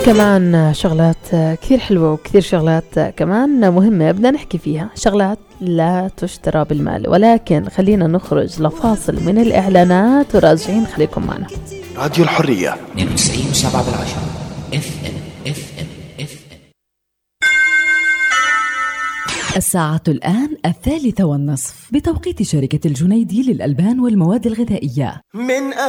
كمان شغلات كثير حلوة وكثير شغلات كمان مهمة بدنا نحكي فيها، شغلات لا تشترى بالمال. ولكن خلينا نخرج لفاصل من الإعلانات وراجعين، خليكم معنا. راديو الحرية 92.7 FM. الساعة الآن 3:30 بتوقيت شركة الجنيدي للألبان والمواد الغذائية.